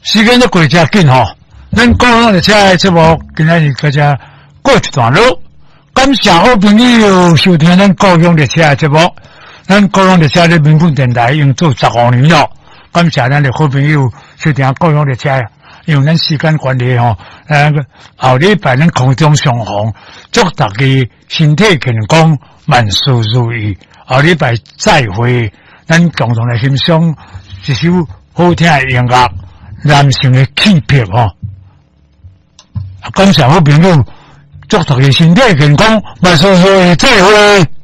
时间都过真紧吼，咱高雄列车的节目今仔日大家过一段落，感谢好朋友收听咱高雄列车的节目，咱高雄列车咧民本电台已经做15年了，感谢咱的好朋友收听高雄列车，因为咱时间关系吼，后礼拜咱空中相逢，祝大家身体健康，万事如意，后礼拜再会，咱共同来欣赏一首好听的音乐。男性的气魄哦，感谢好朋友，祝大家身体健康，万事如意，再会。